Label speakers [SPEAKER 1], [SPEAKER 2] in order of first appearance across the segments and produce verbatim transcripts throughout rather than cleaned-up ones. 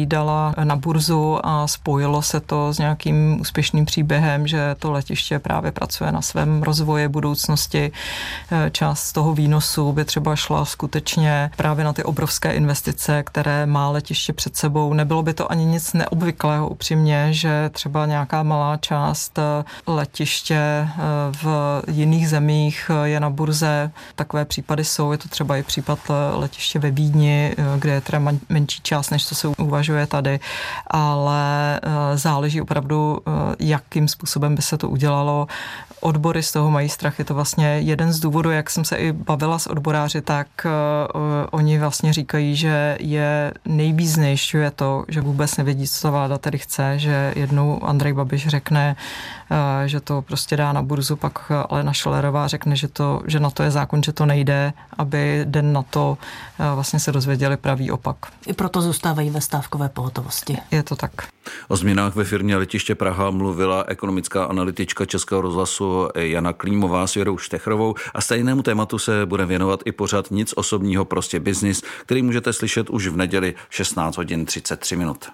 [SPEAKER 1] dala na burzu a spojilo se to s nějakým úspěšným příběhem, že to letiště právě pracuje na svém rozvoji budoucnosti. Část z toho výnosu by třeba šla skutečně právě na ty obrovské investice, které má letiště před sebou. Nebylo by to ani nic neobvyklého upřímně, že třeba nějaká malá část letiště v jiných zemích je na burze. Takové případy jsou, je to třeba i případ letiště ve Vídni, kde je teda menší část, než co se uvažuje tady, ale záleží opravdu, jakým způsobem by se to udělalo. Odbory z toho mají strach, je to vlastně jeden z důvodů, jak jsem se i bavila s odboráři, tak uh, oni vlastně říkají, že je nejvíc znejišťuje to, že vůbec nevědí, co ta vláda tady chce, že jednou Andrej Babiš řekne, uh, že to prostě dá na burzu, pak Alena Schillerová řekne, že, to, že na to je zákon, že to nejde, aby den na to uh, vlastně se dozvěděli pravý opak.
[SPEAKER 2] I proto zůstávají ve stávkové pohotovosti.
[SPEAKER 1] Je to tak.
[SPEAKER 3] O změnách ve firmě Letiště Praha mluvila ekonomická analytička Českého rozhlasu Jana Klímová s Věrou Štechrovou a stejnému tématu se bude věnovat i pořad Nic osobního, prostě biznis, který můžete slyšet už v neděli šestnáct hodin třicet tři minut.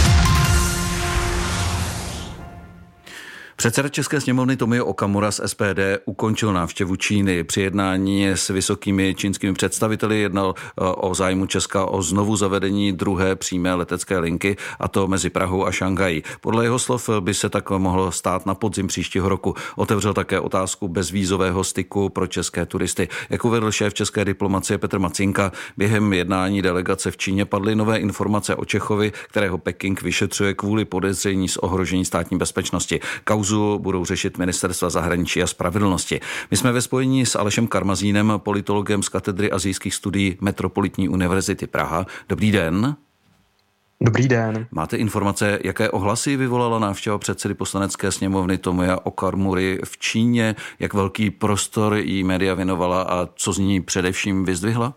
[SPEAKER 3] Předseda České sněmovny Tomio Okamura z S P D ukončil návštěvu Číny. Při jednání s vysokými čínskými představiteli jednal o zájmu Česka o znovu zavedení druhé přímé letecké linky, a to mezi Prahou a Šanghají. Podle jeho slov by se tak mohlo stát na podzim příštího roku. Otevřel také otázku bezvízového styku pro české turisty. Jak uvedl šéf české diplomacie Petr Macinka, během jednání delegace v Číně padly nové informace o Čechovi, kterého Peking vyšetřuje kvůli podezření z ohrožení státní bezpečnosti. Kauzu budou řešit ministerstva zahraničí a spravedlnosti. My jsme ve spojení s Alešem Karmazínem, politologem z katedry asijských studií Metropolitní univerzity Praha. Dobrý den.
[SPEAKER 4] Dobrý den.
[SPEAKER 3] Máte informace, jaké ohlasy vyvolala návštěva předsedy poslanecké sněmovny Tomia Okamury v Číně, jak velký prostor jí média věnovala a co z ní především vyzdvihla?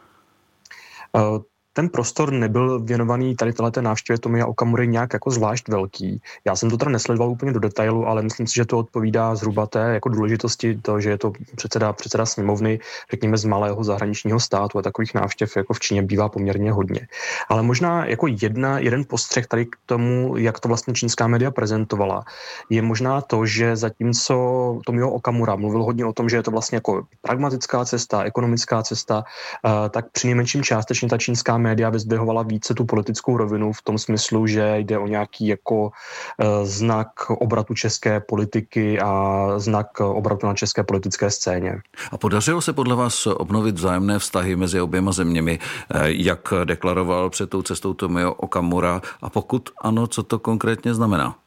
[SPEAKER 4] Uh... Ten prostor nebyl věnovaný tady této návštěvě Tomia Okamury nějak jako zvlášť velký. Já jsem to teda nesledoval úplně do detailu, ale myslím si, že to odpovídá zhruba té jako důležitosti to, že je to předseda, předseda sněmovny, řekněme z malého zahraničního státu a takových návštěv jako v Číně bývá poměrně hodně. Ale možná jako jedna, jeden postřeh tady k tomu, jak to vlastně čínská média prezentovala, je možná to, že zatímco Tomio Okamura mluvil hodně o tom, že je to vlastně jako pragmatická cesta, ekonomická cesta, tak přinejmenším částečně ta čínská média vyzdvihovala více tu politickou rovinu v tom smyslu, že jde o nějaký jako e, znak obratu české politiky a znak obratu na české politické scéně.
[SPEAKER 3] A podařilo se podle vás obnovit vzájemné vztahy mezi oběma zeměmi, jak deklaroval před tou cestou Tomio Okamura, a pokud ano, co to konkrétně znamená?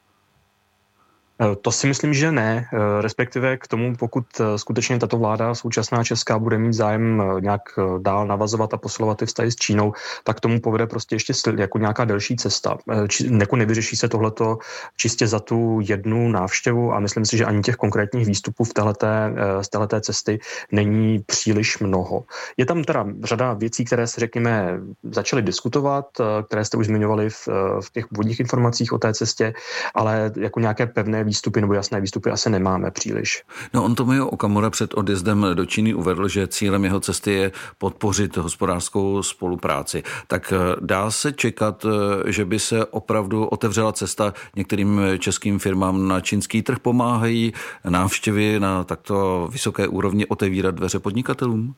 [SPEAKER 4] To si myslím, že ne, respektive k tomu, pokud skutečně tato vláda současná česká bude mít zájem nějak dál navazovat a posilovat ty vztahy s Čínou, tak tomu povede prostě ještě jako nějaká delší cesta. Jako nevyřeší se tohleto čistě za tu jednu návštěvu a myslím si, že ani těch konkrétních výstupů v téhleté, z téhleté cesty není příliš mnoho. Je tam teda řada věcí, které se řekněme začaly diskutovat, které jste už zmiňovali v, v těch úvodních informacích o té cestě, ale jako nějaké pevné výstupy nebo jasné výstupy asi nemáme příliš.
[SPEAKER 3] No, on Tomio Okamura před odjezdem do Číny uvedl, že cílem jeho cesty je podpořit hospodářskou spolupráci. Tak dá se čekat, že by se opravdu otevřela cesta některým českým firmám na čínský trh? Pomáhají návštěvy na takto vysoké úrovni otevírat dveře podnikatelům?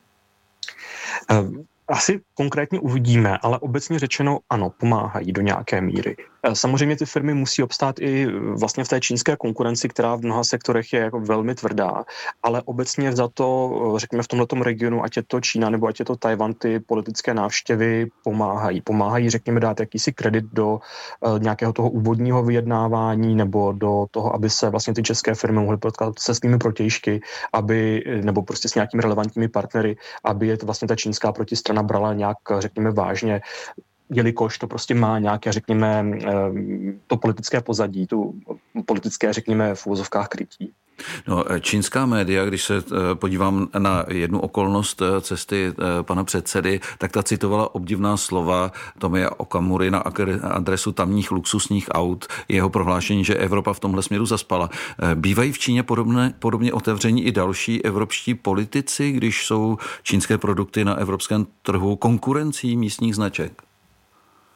[SPEAKER 4] Um. Asi konkrétně uvidíme, ale obecně řečeno ano, pomáhají do nějaké míry. Samozřejmě ty firmy musí obstát i vlastně v té čínské konkurenci, která v mnoha sektorech je jako velmi tvrdá, ale obecně za to, řekněme v tomhletom regionu, ať je to Čína nebo ať je to Tajvan, ty politické návštěvy pomáhají. Pomáhají, řekněme, dát jakýsi kredit do uh, nějakého toho úvodního vyjednávání nebo do toho, aby se vlastně ty české firmy mohly potkat se svými protějšky, aby, nebo prostě s nějakými relevantními partnery, aby je to vlastně ta čínská protistrana brala nějak, řekněme, vážně, jelikož to prostě má nějaké, řekněme, to politické pozadí, tu politické, řekněme, v uvozovkách krytí.
[SPEAKER 3] No, čínská média, když se podívám na jednu okolnost cesty pana předsedy, tak ta citovala obdivná slova Tomia Okamury na adresu tamních luxusních aut, jeho prohlášení, že Evropa v tomhle směru zaspala. Bývají v Číně podobné, podobně otevření i další evropští politici, když jsou čínské produkty na evropském trhu konkurencí místních značek?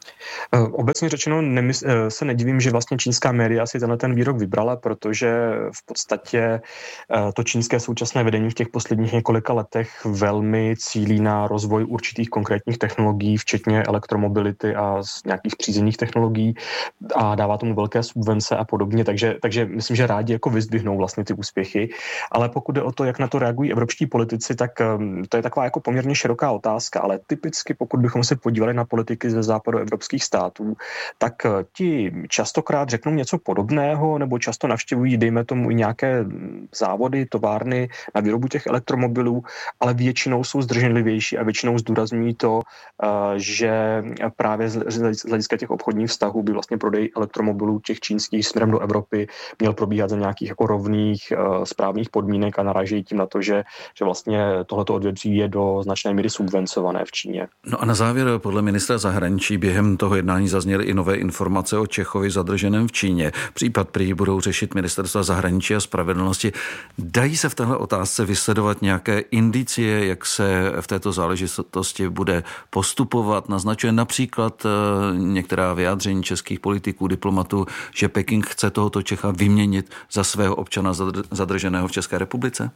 [SPEAKER 4] Obecně řečeno nemysl, se nedivím, že vlastně čínská média si tenhle ten výrok vybrala, protože v podstatě to čínské současné vedení v těch posledních několika letech velmi cílí na rozvoj určitých konkrétních technologií, včetně elektromobility a nějakých přízemních technologií a dává tomu velké subvence a podobně, takže, takže myslím, že rádi jako vyzdvihnou vlastně ty úspěchy, ale pokud jde o to, jak na to reagují evropští politici, tak to je taková jako poměrně široká otázka, ale typicky pokud bychom se podívali na politiky ze západu evropských států, tak ti častokrát řeknou něco podobného nebo často navštěvují, dejme tomu, i nějaké závody, továrny na výrobu těch elektromobilů, ale většinou jsou zdrženlivější a většinou zdůrazňují to, že právě z hlediska těch obchodních vztahů by vlastně prodej elektromobilů těch čínských směrem do Evropy měl probíhat za nějakých jako rovných správných podmínek a narážejí tím na to, že, že vlastně tohleto odvětví je do značné míry subvencované v Číně.
[SPEAKER 3] No a na závěr podle ministra zahraničí během toho jednání zazněly i nové informace o Čechovi zadrženém v Číně. Případ prý budou řešit ministerstva zahraničí a spravedlnosti. Dají se v téhle otázce vysledovat nějaké indicie, jak se v této záležitosti bude postupovat? Naznačuje například některá vyjádření českých politiků, diplomatů, že Peking chce tohoto Čecha vyměnit za svého občana zadrženého v České republice?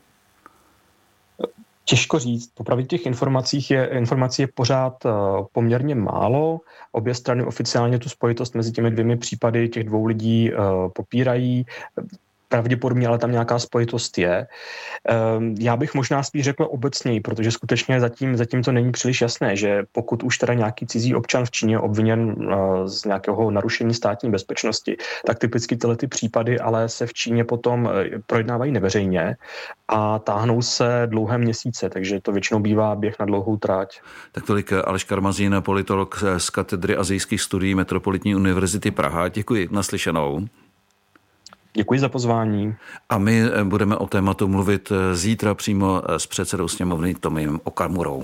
[SPEAKER 4] Těžko říct. Popravdě těch informacích je, informací je pořád uh, poměrně málo. Obě strany oficiálně tu spojitost mezi těmi dvěmi případy těch dvou lidí uh, popírají. Pravděpodobně ale tam nějaká spojitost je. Já bych možná spíš řekl obecněji, protože skutečně zatím, zatím to není příliš jasné, že pokud už teda nějaký cizí občan v Číně je obviněn z nějakého narušení státní bezpečnosti, tak typicky tyhle ty případy ale se v Číně potom projednávají neveřejně a táhnou se dlouhé měsíce, takže to většinou bývá běh na dlouhou trať.
[SPEAKER 3] Tak tolik Aleš Karmazín, politolog z katedry asijských studií Metropolitní univerzity Praha. Děkuji, naslyšenou.
[SPEAKER 4] Děkuji za pozvání.
[SPEAKER 3] A my budeme o tématu mluvit zítra přímo s předsedou sněmovny Tomiem Okamurou.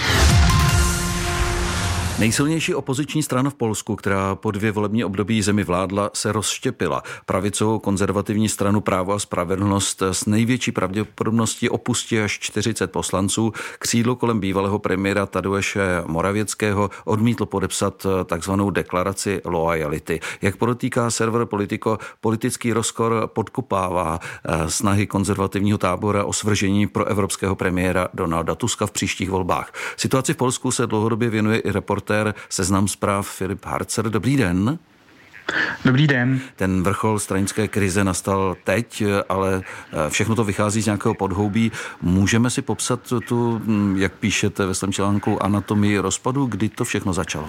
[SPEAKER 3] Nejsilnější opoziční strana v Polsku, která po dvě volební období zemi vládla, se rozštěpila. Pravicovou konzervativní stranu Právo a spravedlnost s největší pravděpodobností opustí až čtyřicet poslanců. Křídlo kolem bývalého premiéra Tadeusze Morawieckého odmítlo podepsat takzvanou deklaraci loajality. Jak podotýká server Politico, politický rozkor podkopává snahy konzervativního tábora o svržení proevropského premiéra Donalda Tuska v příštích volbách. Situaci v Polsku se dlouhodobě věnuje i reportér Seznam zpráv Filip Harcer. Dobrý den.
[SPEAKER 5] Dobrý den.
[SPEAKER 3] Ten vrchol stranické krize nastal teď, ale všechno to vychází z nějakého podhoubí. Můžeme si popsat tu, jak píšete ve svém článku, anatomii rozpadu, kdy to všechno začalo?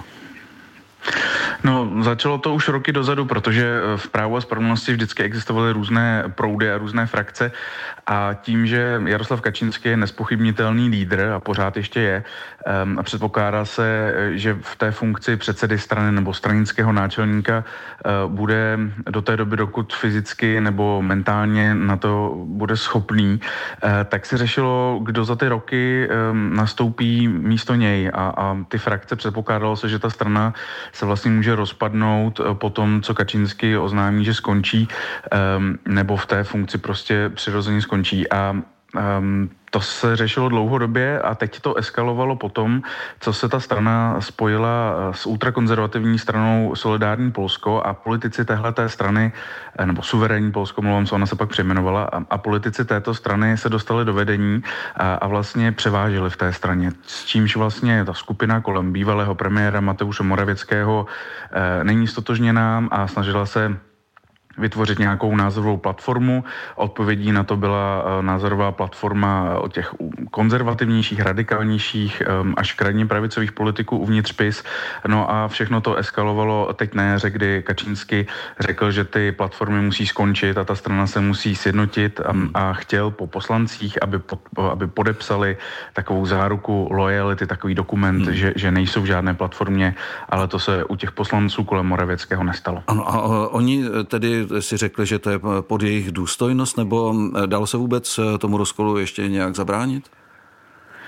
[SPEAKER 5] No, začalo to už roky dozadu, protože v Právu a spravedlnosti vždycky existovaly různé proudy a různé frakce a tím, že Jaroslav Kačínský je nespochybnitelný lídr a pořád ještě je a předpokládá se, že v té funkci předsedy strany nebo stranického náčelníka bude do té doby, dokud fyzicky nebo mentálně na to bude schopný, tak se řešilo, kdo za ty roky nastoupí místo něj a, a ty frakce předpokládalo se, že ta strana se vlastně může rozpadnout po tom, co Kačínský oznámí, že skončí, nebo v té funkci prostě přirozeně skončí. A um, to se řešilo dlouhodobě a teď to eskalovalo potom, co se ta strana spojila s ultrakonzervativní stranou Solidární Polsko a politici téhleté strany, nebo Suverénní Polsko, mluvám, co ona se pak přejmenovala, a, a politici této strany se dostali do vedení a, a vlastně převážili v té straně. S čímž vlastně ta skupina kolem bývalého premiéra Mateusze Morawieckého e, není stotožněná a snažila se vytvořit nějakou názorovou platformu. Odpovědí na to byla názorová platforma od těch konzervativnějších, radikálnějších až krajně pravicových politiků uvnitř P I S. No a všechno to eskalovalo teď na jaře, kdy Kačínský řekl, že ty platformy musí skončit a ta strana se musí sjednotit a, a chtěl po poslancích, aby, pod, aby podepsali takovou záruku loajality, takový dokument, hmm. že, že nejsou v žádné platformě, ale to se u těch poslanců kolem Morawieckého nestalo.
[SPEAKER 3] Ano, a oni tedy si řekli, že to je pod jejich důstojnost, nebo dalo se vůbec tomu rozkolu ještě nějak zabránit?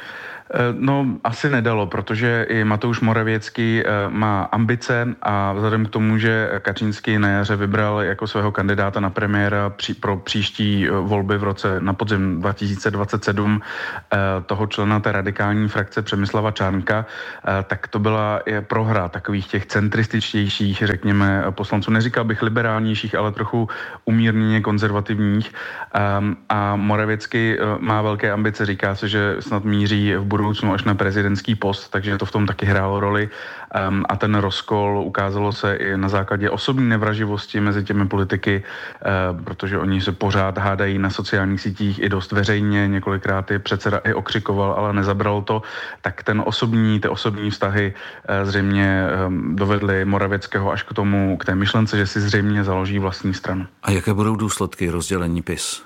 [SPEAKER 5] No, asi nedalo, protože i Mateusz Morawiecki má ambice a vzhledem k tomu, že Kačínský na jaře vybral jako svého kandidáta na premiéra pro příští volby v roce na podzim dva tisíce dvacet sedm toho člena té radikální frakce Přemysla Čárnka, tak to byla prohra takových těch centrističtějších, řekněme, poslanců. Neříkal bych liberálnějších, ale trochu umírněně konzervativních. A Morawiecki má velké ambice, říká se, že snad míří v budoucnu až na prezidentský post, takže to v tom taky hrálo roli. Um, a ten rozkol ukázalo se i na základě osobní nevraživosti mezi těmi politiky, uh, protože oni se pořád hádají na sociálních sítích i dost veřejně, několikrát je předseda i okřikoval, ale nezabral to, tak ten osobní, ty osobní vztahy uh, zřejmě um, dovedly Morawieckého až k tomu, k té myšlence, že si zřejmě založí vlastní stranu.
[SPEAKER 3] A jaké budou důsledky rozdělení P I S?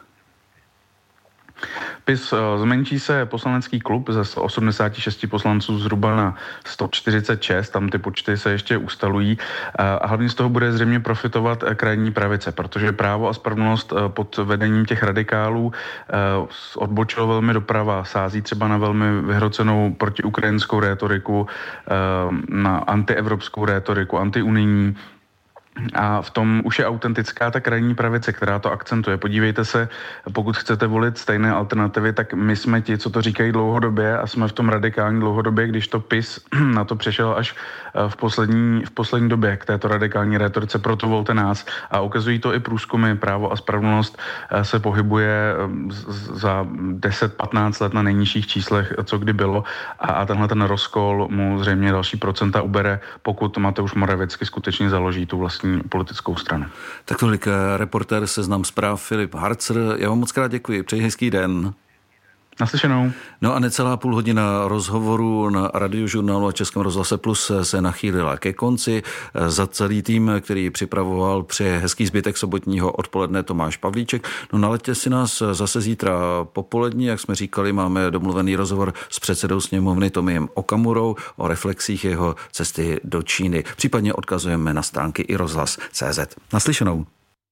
[SPEAKER 5] P I S zmenší se poslanecký klub ze sto osmdesát šest poslanců zhruba na sto čtyřicet šest, tam ty počty se ještě ustalují a hlavně z toho bude zřejmě profitovat krajní pravice, protože Právo a spravedlnost pod vedením těch radikálů odbočilo velmi doprava, sází třeba na velmi vyhrocenou protiukrajinskou rétoriku, na antievropskou rétoriku, antiunijní. A v tom už je autentická ta krajní pravice, která to akcentuje. Podívejte se, pokud chcete volit stejné alternativy, tak my jsme ti, co to říkají dlouhodobě a jsme v tom radikální dlouhodobě, když to P I S na to přešel až v poslední, v poslední době k této radikální rétorice, proto volte nás. A ukazují to i průzkumy. Právo a spravedlnost se pohybuje za deset patnáct let na nejnižších číslech, co kdy bylo. A, a tenhle ten rozkol mu zřejmě další procenta ubere, pokud Mateusz Morawiecki skutečně založí tu vlastní politickou stranu.
[SPEAKER 3] Tak tolik reportér Seznam zpráv Filip Harcr. Já vám moc krát děkuji. Přeji hezký den.
[SPEAKER 5] Naslyšenou.
[SPEAKER 3] No a necelá půl hodina rozhovoru na Radiožurnálu a Českém rozhlase Plus se nachýlila ke konci. Za celý tým, který připravoval, přeje hezký zbytek sobotního odpoledne Tomáš Pavlíček. No naleďte si nás zase zítra popolední, jak jsme říkali, máme domluvený rozhovor s předsedou sněmovny Tomiem Okamurou o reflexích jeho cesty do Číny. Případně odkazujeme na stránky i rozhlas tečka cé zet. Naslyšenou.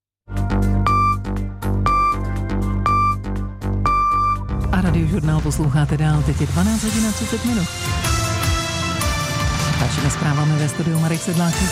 [SPEAKER 2] A Radiožurnál posloucháte dál, teď je dvanáct hodin a třicet minut. Dalšími zprávami ve studiu Marek Sedláček.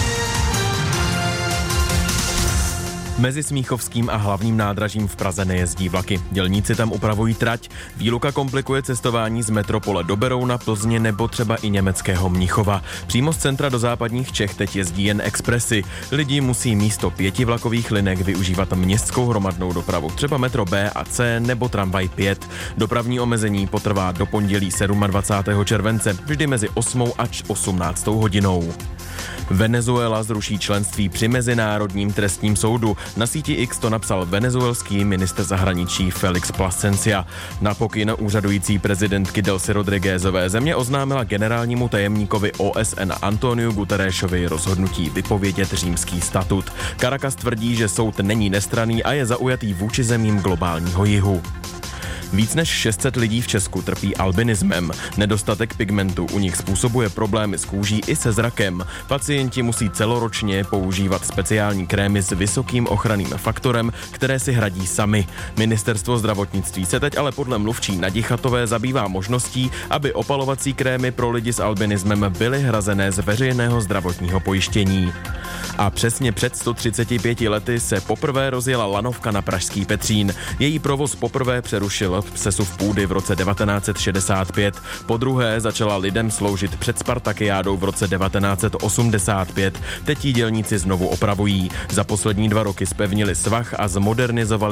[SPEAKER 6] Mezi Smíchovským a hlavním nádražím v Praze nejezdí vlaky. Dělníci tam upravují trať. Výluka komplikuje cestování z metropole do Berouna, Plzně nebo třeba i německého Mnichova. Přímo z centra do západních Čech teď jezdí jen expresy. Lidi musí místo pěti vlakových linek využívat městskou hromadnou dopravu, třeba metro B a C nebo tramvaj pět. Dopravní omezení potrvá do pondělí dvacátého sedmého července, vždy mezi osmou až osmnáctou hodinou. Venezuela zruší členství při Mezinárodním trestním soudu. Na síti X to napsal venezuelský ministr zahraničí Felix Plasencia. Na pokyn úřadující prezidentky Delcy Rodriguezové země oznámila generálnímu tajemníkovi O S N Antoniu Guterresovi rozhodnutí vypovědět římský statut. Caracas tvrdí, že soud není nestranný a je zaujatý vůči zemím globálního jihu. Víc než šest set lidí v Česku trpí albinismem. Nedostatek pigmentu u nich způsobuje problémy s kůží i se zrakem. Pacienti musí celoročně používat speciální krémy s vysokým ochranným faktorem, které si hradí sami. Ministerstvo zdravotnictví se teď ale podle mluvčí Nadi Chatové zabývá možností, aby opalovací krémy pro lidi s albinismem byly hrazené z veřejného zdravotního pojištění. A přesně před sto třiceti pěti lety se poprvé rozjela lanovka na pražský Petřín. Její provoz poprvé přerušil sesuv půdy v roce devatenáct set šedesát pět. Po druhé začala lidem sloužit před Spartakiádou v roce devatenáct set osmdesát pět. Teď ji dělníci znovu opravují. Za poslední dva roky zpevnili svah a zmodernizovali